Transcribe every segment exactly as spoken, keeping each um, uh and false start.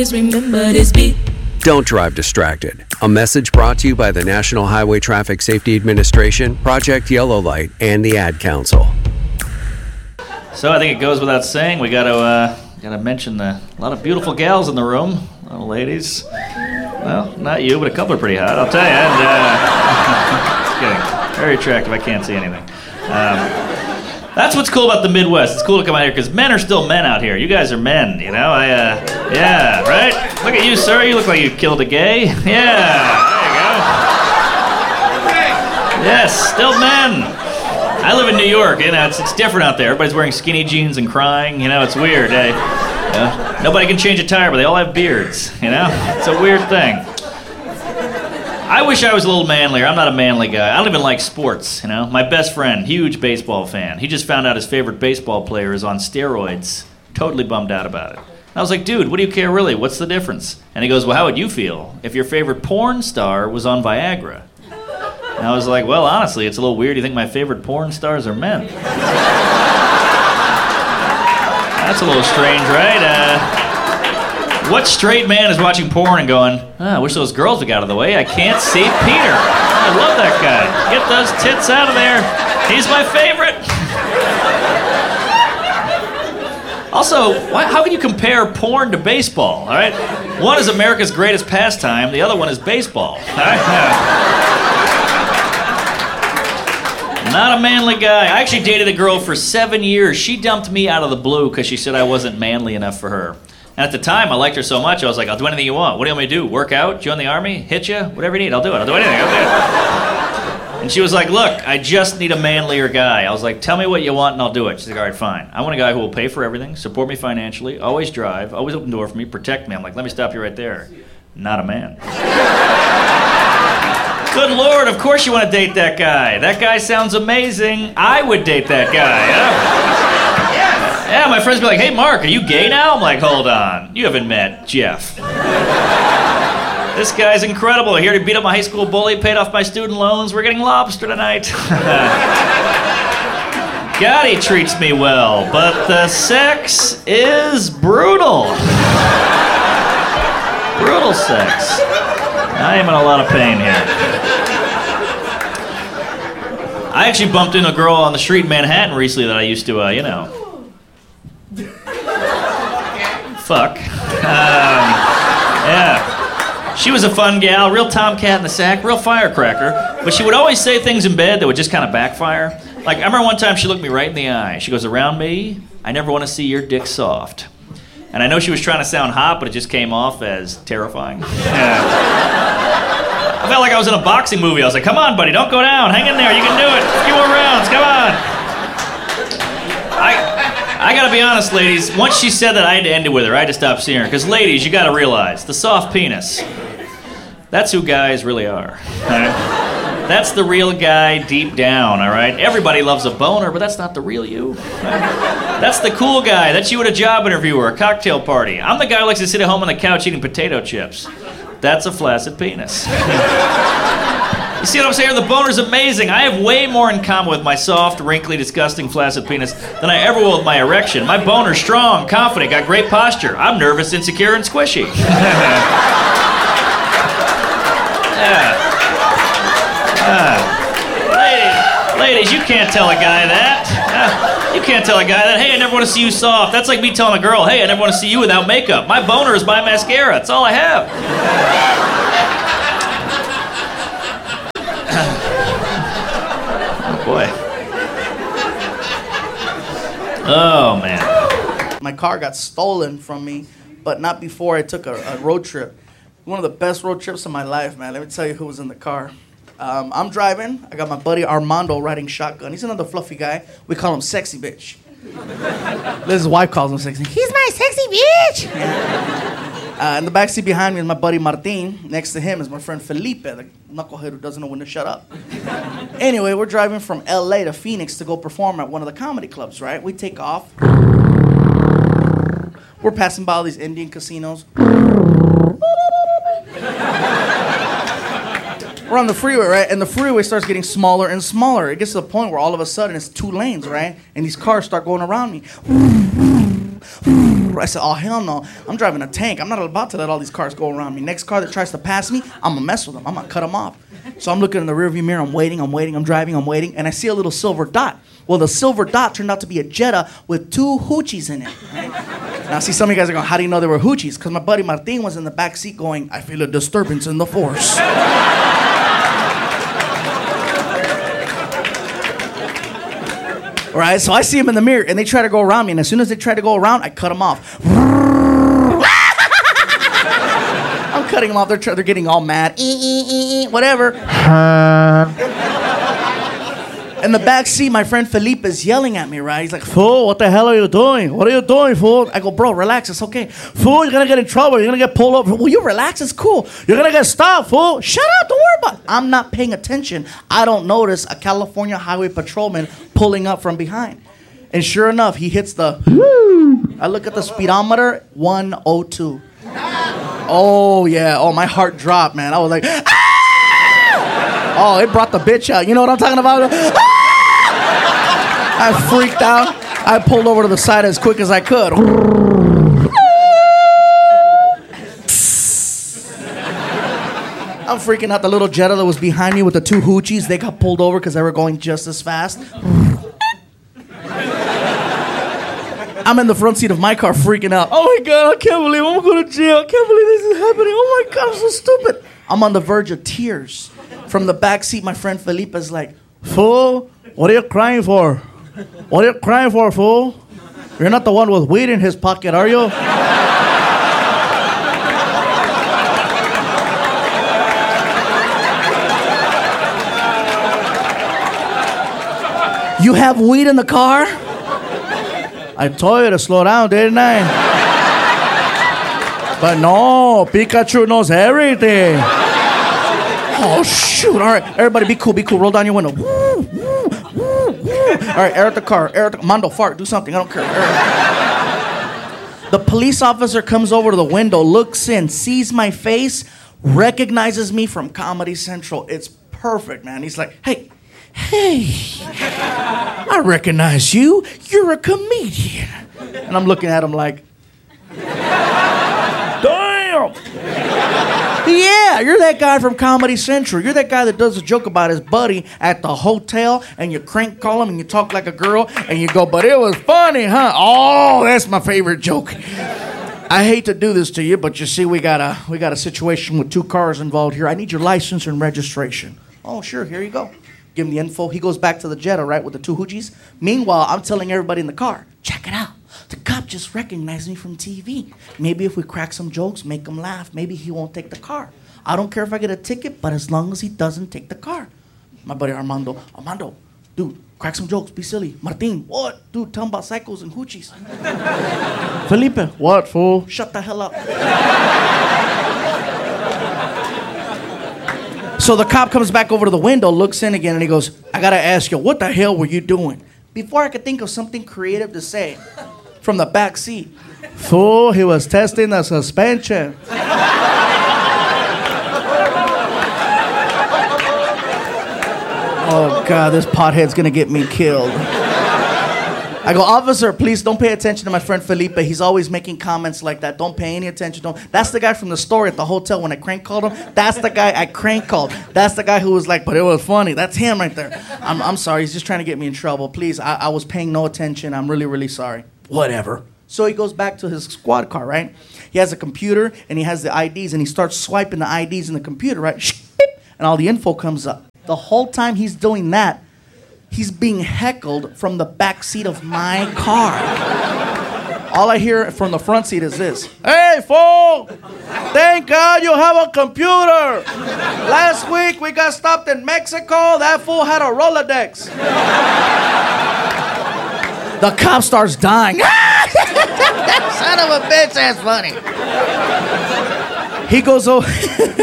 Remember this beat. Don't drive distracted. A message brought to you by the National Highway Traffic Safety Administration, Project Yellow Light, and the Ad Council. So I think it goes without saying, we got to uh, got to mention the, a lot of beautiful gals in the room, a lot of ladies. Well, not you, but a couple are pretty hot, I'll tell you. And, uh, just kidding. Very attractive. I can't see anything. Um, That's what's cool about the Midwest. It's cool to come out here because men are still men out here. You guys are men, you know? I, uh, yeah, right? Look at you, sir. You look like you killed a gay. Yeah, there you go. Yes, still men. I live in New York, you know, it's, it's different out there. Everybody's wearing skinny jeans and crying, you know, it's weird. Eh? You know? Nobody can change a tire, but they all have beards, you know? It's a weird thing. I wish I was a little manlier. I'm not a manly guy. I don't even like sports, you know? My best friend, huge baseball fan. He just found out his favorite baseball player is on steroids. Totally bummed out about it. And I was like, dude, what do you care really? What's the difference? And he goes, well, how would you feel if your favorite porn star was on Viagra? And I was like, well, honestly, it's a little weird. You think my favorite porn stars are men? That's a little strange, right? Uh... What straight man is watching porn and going, oh, I wish those girls would get out of the way. I can't see Peter. I love that guy. Get those tits out of there. He's my favorite. Also, why, how can you compare porn to baseball? All right, one is America's greatest pastime. The other one is baseball. All right? Not a manly guy. I actually dated a girl for seven years. She dumped me out of the blue because she said I wasn't manly enough for her. And at the time, I liked her so much, I was like, I'll do anything you want. What do you want me to do? Work out? Join the army? Hit you? Whatever you need, I'll do it. I'll do anything. I'll do it. And she was like, look, I just need a manlier guy. I was like, tell me what you want and I'll do it. She's like, all right, fine. I want a guy who will pay for everything, support me financially, always drive, always open the door for me, protect me. I'm like, let me stop you right there. Not a man. Good Lord, of course you want to date that guy. That guy sounds amazing. I would date that guy. Yeah? Yeah, my friends be like, hey, Mark, are you gay now? I'm like, hold on. You haven't met Jeff. This guy's incredible. Here to beat up my high school bully, paid off my student loans. We're getting lobster tonight. God, he treats me well, but the sex is brutal. Brutal sex. I am in a lot of pain here. I actually bumped into a girl on the street in Manhattan recently that I used to, uh, you know... Fuck. Um, yeah. She was a fun gal, real tomcat in the sack, real firecracker, but she would always say things in bed that would just kind of backfire. Like, I remember one time she looked me right in the eye. She goes, around me, I never want to see your dick soft. And I know she was trying to sound hot, but it just came off as terrifying. Yeah. I felt like I was in a boxing movie. I was like, come on, buddy, don't go down. Hang in there. You can do it. A few more rounds. Come on. I... I gotta be honest, ladies, once she said that I had to end it with her, I had to stop seeing her. Because ladies, you gotta realize, the soft penis, that's who guys really are. Right? That's the real guy deep down, all right? Everybody loves a boner, but that's not the real you. Right? That's the cool guy. That's you at a job interview or a cocktail party. I'm the guy who likes to sit at home on the couch eating potato chips. That's a flaccid penis. You see what I'm saying? The boner's amazing. I have way more in common with my soft, wrinkly, disgusting, flaccid penis than I ever will with my erection. My boner's strong, confident, got great posture. I'm nervous, insecure, and squishy. Yeah. Uh, ladies, ladies, you can't tell a guy that. Uh, you can't tell a guy that, hey, I never want to see you soft. That's like me telling a girl, hey, I never want to see you without makeup. My boner is my mascara. That's all I have. Boy. Oh, man. My car got stolen from me, but not before I took a, a road trip. One of the best road trips of my life, man. Let me tell you who was in the car. Um, I'm driving. I got my buddy Armando riding shotgun. He's another fluffy guy. We call him Sexy Bitch. His wife calls him Sexy. He's my sexy bitch! Uh, in the backseat behind me is my buddy Martin. Next to him is my friend Felipe, the knucklehead who doesn't know when to shut up. Anyway, we're driving from L A to Phoenix to go perform at one of the comedy clubs, right? We take off. We're passing by all these Indian casinos. We're on the freeway, right? And the freeway starts getting smaller and smaller. It gets to the point where all of a sudden it's two lanes, right? And these cars start going around me. I said, oh, hell no. I'm driving a tank. I'm not about to let all these cars go around me. Next car that tries to pass me, I'm going to mess with them. I'm going to cut them off. So I'm looking in the rearview mirror. I'm waiting. I'm waiting. I'm driving. I'm waiting. And I see a little silver dot. Well, the silver dot turned out to be a Jetta with two hoochies in it. Right? Now, see, some of you guys are going, how do you know they were hoochies? Because my buddy Martin was in the back seat going, I feel a disturbance in the force. Right, so I see them in the mirror, and they try to go around me, and as soon as they try to go around, I cut them off. I'm cutting them off. They're, tr- they're getting all mad. E- e- e- e- whatever. In the back seat, my friend Felipe is yelling at me, right? He's like, fool, what the hell are you doing? What are you doing, fool? I go, bro, relax. It's okay. Fool, you're going to get in trouble. You're going to get pulled over. Will you relax? It's cool. You're going to get stopped, fool. Shut up. Don't worry about it. I'm not paying attention. I don't notice a California highway patrolman pulling up from behind. And sure enough, he hits the, I look at the speedometer, one oh two. Oh, yeah. Oh, my heart dropped, man. I was like, ah! Oh, it brought the bitch out. You know what I'm talking about? Ah! I freaked out. I pulled over to the side as quick as I could. I'm freaking out. The little Jetta that was behind me with the two hoochies, they got pulled over because they were going just as fast. I'm in the front seat of my car freaking out. Oh my God, I can't believe I'm going to jail. I can't believe this is happening. Oh my God, I'm so stupid. I'm on the verge of tears. From the back seat, my friend Felipe is like, fool, what are you crying for? What are you crying for, fool? You're not the one with weed in his pocket, are you? You have weed in the car? I told you to slow down, didn't I? But no, Pikachu knows everything. Oh, shoot. All right, everybody be cool, be cool. Roll down your window. Woo, woo, woo, woo. All right, air at the car. Air at the... Mondo, fart. Do something. I don't care. The police officer comes over to the window, looks in, sees my face, recognizes me from Comedy Central. It's perfect, man. He's like, hey, hey, I recognize you. You're a comedian. And I'm looking at him like, damn. Yeah, you're that guy from Comedy Central. You're that guy that does a joke about his buddy at the hotel, and you crank call him and you talk like a girl, and you go, but it was funny, huh? Oh, that's my favorite joke. I hate to do this to you, but you see, we got a we got a situation with two cars involved here. I need your license and registration. Oh, sure, here you go. Give him the info. He goes back to the Jetta, right, with the two hoochies. Meanwhile, I'm telling everybody in the car, check it out. The cop just recognized me from T V. Maybe if we crack some jokes, make him laugh, maybe he won't take the car. I don't care if I get a ticket, but as long as he doesn't take the car. My buddy Armando, Armando, dude, crack some jokes, be silly. Martin, what? Dude, tell him about psychos and hoochies. Felipe, what, fool? Shut the hell up. So the cop comes back over to the window, looks in again, and he goes, I gotta ask you, what the hell were you doing? Before I could think of something creative to say, from the back seat, fool, he was testing the suspension. Oh, God, this pothead's gonna get me killed. I go, officer, please don't pay attention to my friend Felipe. He's always making comments like that. Don't pay any attention. Don't. That's the guy from the story at the hotel when I crank called him. That's the guy I crank called. That's the guy who was like, but it was funny. That's him right there. I'm, I'm sorry. He's just trying to get me in trouble. Please, I, I was paying no attention. I'm really, really sorry. Whatever. So he goes back to his squad car, right? He has a computer, and he has the I Ds, and he starts swiping the I Ds in the computer, right? And all the info comes up. The whole time he's doing that, he's being heckled from the back seat of my car. All I hear from the front seat is this. Hey, fool! Thank God you have a computer. Last week we got stopped in Mexico. That fool had a Rolodex. The cop starts dying. Son of a bitch, that's funny. He goes over...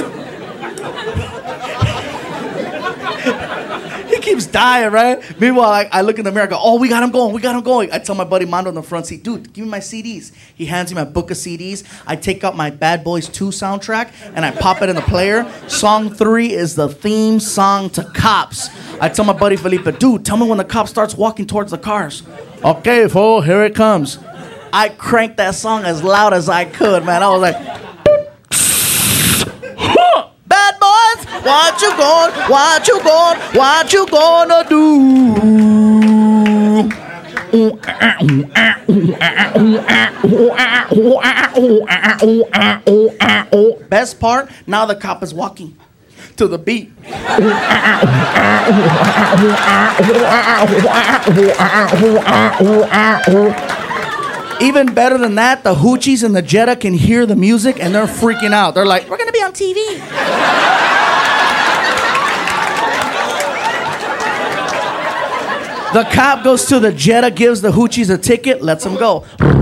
He keeps dying, right? Meanwhile, I, I look in the mirror, I go, oh, we got him going, we got him going. I tell my buddy Mondo in the front seat, dude, give me my C Ds. He hands me my book of C Ds. I take out my Bad Boys two soundtrack, and I pop it in the player. Song three is the theme song to Cops. I tell my buddy Felipe, dude, tell me when the cop starts walking towards the cars. Okay, fool, here it comes. I cranked that song as loud as I could, man. I was like, bad boys, what you going, what you going, what you gonna do? Best part, now the cop is walking to the beat. Even better than that, the hoochies and the Jetta can hear the music and they're freaking out. They're like, we're gonna be on T V. The cop goes to the Jetta, gives the hoochies a ticket, lets them go.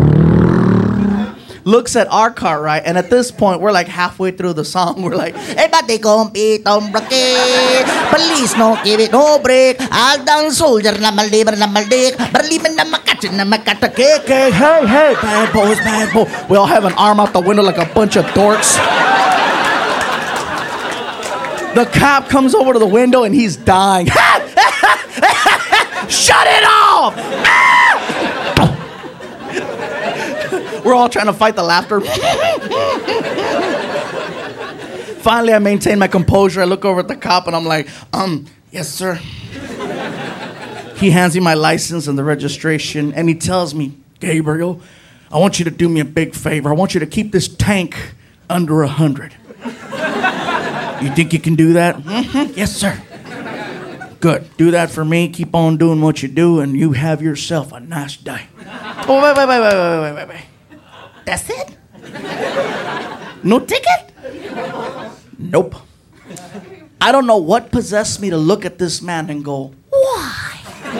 Looks at our car, right? And at this point, we're like halfway through the song. We're like, everybody compete on bracket. Police no give it no break. All down soldier na maliber na maldik. Berlimen na makachin na makatake. Hey, hey, bad boys, bad boys. We all have an arm out the window like a bunch of dorks. The cop comes over to the window and he's dying. Shut it off! We're all trying to fight the laughter. Finally, I maintain my composure. I look over at the cop and I'm like, um, yes, sir. He hands me my license and the registration and he tells me, Gabriel, I want you to do me a big favor. I want you to keep this tank under a hundred. You think you can do that? Mm-hmm. Yes, sir. Good. Do that for me. Keep on doing what you do and you have yourself a nice day. Oh, wait, wait, wait, wait, wait, wait, wait, wait. That's it? No ticket? Nope. I don't know what possessed me to look at this man and go, why?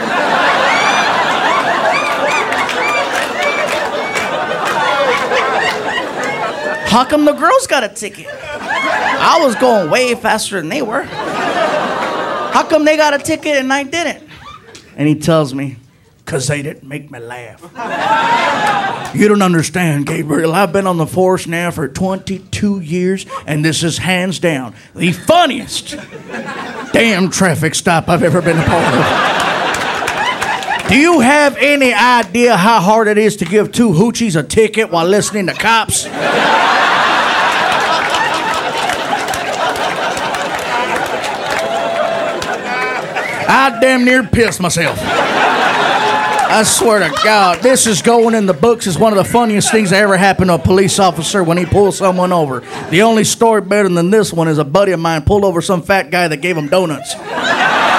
How come the girls got a ticket? I was going way faster than they were. How come they got a ticket and I didn't? And he tells me, because they didn't make me laugh. You don't understand, Gabriel. I've been on the force now for twenty-two years, and this is hands down the funniest damn traffic stop I've ever been a part of. Do you have any idea how hard it is to give two hoochies a ticket while listening to cops? I damn near pissed myself. I swear to God, this is going in the books as one of the funniest things that ever happened to a police officer when he pulls someone over. The only story better than this one is a buddy of mine pulled over some fat guy that gave him donuts.